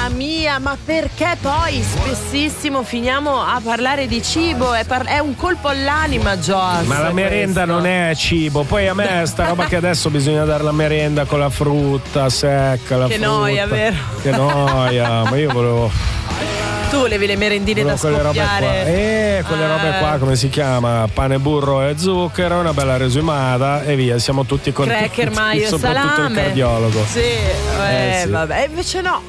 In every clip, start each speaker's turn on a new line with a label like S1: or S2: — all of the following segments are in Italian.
S1: mia, ma perché poi spessissimo finiamo a parlare di cibo? È un colpo all'anima, Joss.
S2: Ma la merenda non è cibo. Poi a me sta roba che adesso bisogna dare la merenda con la frutta secca, la
S1: che
S2: frutta.
S1: noia, vero?
S2: Che noia, ma io volevo.
S1: Tu volevi le merendine da
S2: quelle robe
S1: scoppiare.
S2: qua. Quelle robe qua, come si chiama? Pane, burro e zucchero, una bella resumata e via, siamo tutti contenti.
S1: Cracker, maio,
S2: soprattutto
S1: salame.
S2: il cardiologo.
S1: Sì,
S2: sì.
S1: vabbè, invece no.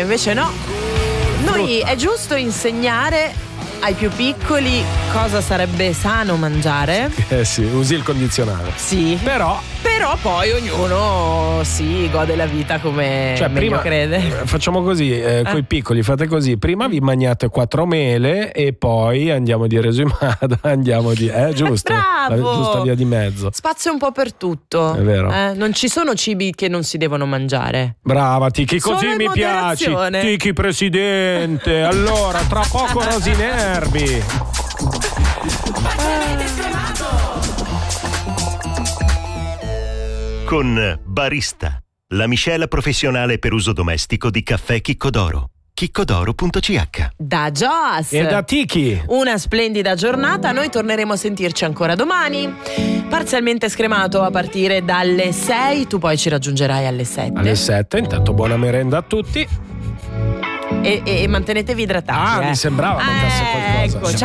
S1: Noi è giusto insegnare ai più piccoli cosa sarebbe sano mangiare.
S2: Sì, usi il condizionale.
S1: Sì. Però poi ognuno si gode la vita come meglio
S2: prima
S1: crede.
S2: Facciamo così, coi piccoli fate così, prima vi mangiate 4 mele e poi andiamo di resumada, andiamo di giusto.
S1: Bravo.
S2: La giusta via di mezzo.
S1: Spazio un po' per tutto.
S2: È vero.
S1: Non ci sono cibi che non si devono mangiare.
S2: Brava Tiki, così
S1: Solo in
S2: mi piaci.
S1: moderazione.
S2: Tiki presidente. Allora, tra poco Rosinerbi.
S3: Con Barista, la miscela professionale per uso domestico di caffè Chicco d'Oro. chiccodoro.ch.
S1: Da Joss
S2: e da Tiki.
S1: Una splendida giornata. Noi torneremo a sentirci ancora domani, parzialmente scremato a partire dalle 6. Tu poi ci raggiungerai alle 7.
S2: Alle 7, intanto buona merenda a tutti.
S1: E mantenetevi idratati.
S2: Mi sembrava mancasse qualcosa.
S1: Ecco,